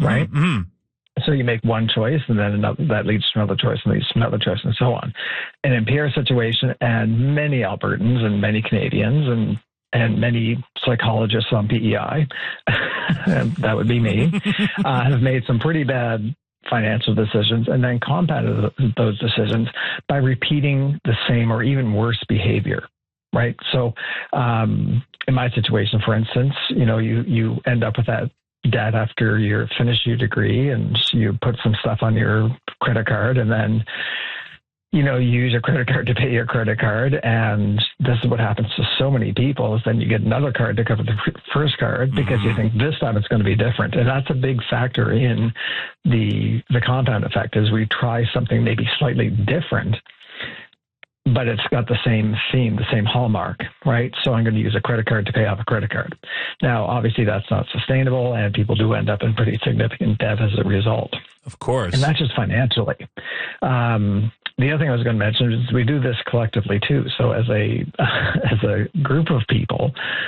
right? Mm-hmm. So you make one choice, and then that leads to another choice, and leads to another choice, and so on. And in Pierre's situation, and many Albertans and many Canadians and many psychologists on PEI, that would be me, have made some pretty bad financial decisions and then compounded those decisions by repeating the same or even worse behavior, right? So in my situation, for instance, you end up with that debt after you finish your degree and you put some stuff on your credit card, and then you use your credit card to pay your credit card, and this is what happens to so many people, is then you get another card to cover the first card because you think this time it's going to be different. And that's a big factor in the compound effect, is we try something maybe slightly different, but it's got the same theme, the same hallmark, right? So I'm going to use a credit card to pay off a credit card. Now, obviously, that's not sustainable, and people do end up in pretty significant debt as a result. Of course. And not just financially. The other thing I was going to mention is we do this collectively, too. So as a group of people,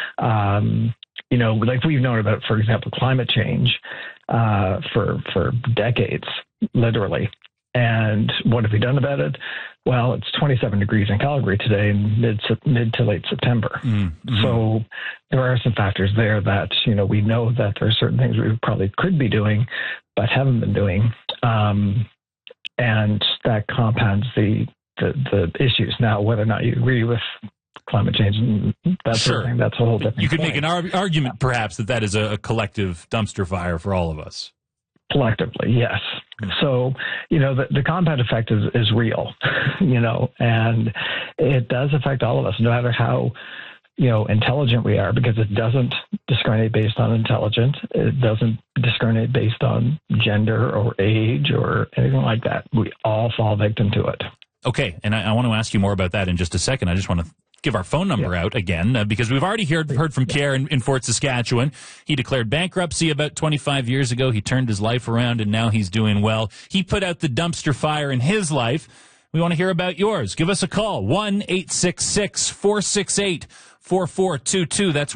like we've known about, for example, climate change for decades, literally. And what have we done about it? Well, it's 27 degrees in Calgary today in mid to late September. Mm-hmm. So there are some factors there that, we know that there are certain things we probably could be doing, but haven't been doing. And that compounds the issues. Now, whether or not you agree with climate change and that sort of thing, that's a whole different You could point. make an argument, perhaps, that is a collective dumpster fire for all of us. Collectively, yes. So, the compound effect is real, and it does affect all of us, no matter how, intelligent we are, because it doesn't discriminate based on intelligence. It doesn't discriminate based on gender or age or anything like that. We all fall victim to it. Okay, and I want to ask you more about that in just a second. I just want to give our phone number out again, because we've already heard from Pierre in Fort Saskatchewan. He declared bankruptcy about 25 years ago. He turned his life around, and now he's doing well. He put out the dumpster fire in his life. We want to hear about yours. Give us a call, 1-866-468-4422. That's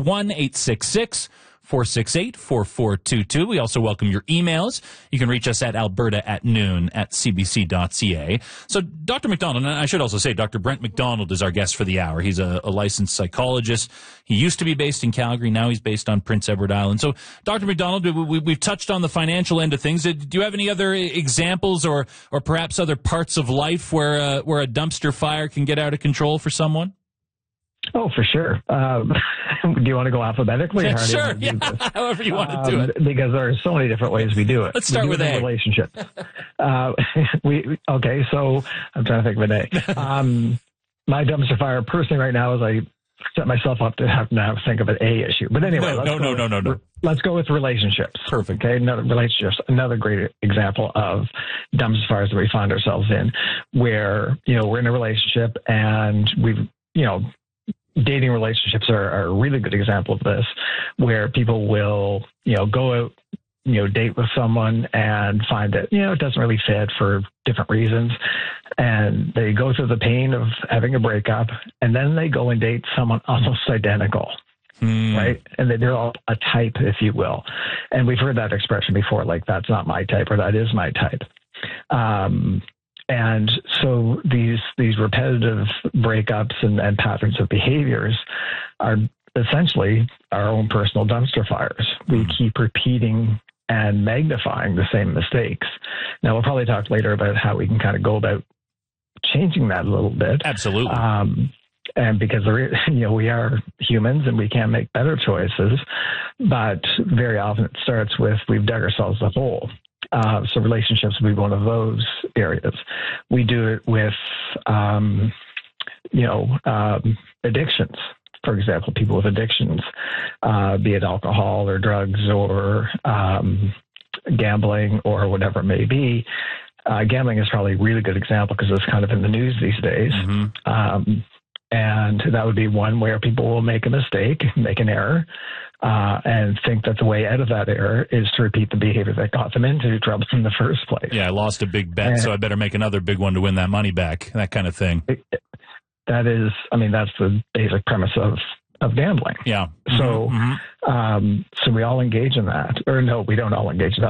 1-866-468-4422. We also welcome your emails. You can reach us at alberta@noon@cbc.ca. So, Dr. McDonald, and I should also say Dr. Brent McDonald is our guest for the hour. He's a licensed psychologist. He used to be based in Calgary. Now he's based on Prince Edward Island. So, Dr. McDonald, we've touched on the financial end of things. Do you have any other examples or perhaps other parts of life where a dumpster fire can get out of control for someone? Oh, for sure. Do you want to go alphabetically? Yeah, sure. Yeah. However you want to do it. Because there are so many different ways we do it. Let's start with A. Relationship. Okay, so I'm trying to think of an A. My dumpster fire personally right now is I set myself up to have to now think of an A issue. But anyway, no. Let's go with relationships. Perfect. Okay, another great example of dumpster fires that we find ourselves in, where we're in a relationship and we've dating relationships are a really good example of this, where people will, go out, date with someone and find that, it doesn't really fit for different reasons. And they go through the pain of having a breakup, and then they go and date someone almost identical. Right? And they're all a type, if you will. And we've heard that expression before, like, that's not my type, or that is my type. And so these repetitive breakups and patterns of behaviors are essentially our own personal dumpster fires. We keep repeating and magnifying the same mistakes. Now, we'll probably talk later about how we can kind of go about changing that a little bit. Absolutely. And because we are humans and we can make better choices, but very often it starts with we've dug ourselves a hole. So relationships would be one of those areas. We do it with, addictions. For example, people with addictions, be it alcohol or drugs or gambling or whatever it may be. Gambling is probably a really good example because it's kind of in the news these days. Mm-hmm. And that would be one where people will make a mistake, make an error, and think that the way out of that error is to repeat the behavior that got them into trouble in the first place. Yeah, I lost a big bet, so I better make another big one to win that money back, that kind of thing. That's the basic premise of gambling. Yeah. So, so we all engage in that. Or no, we don't all engage in that.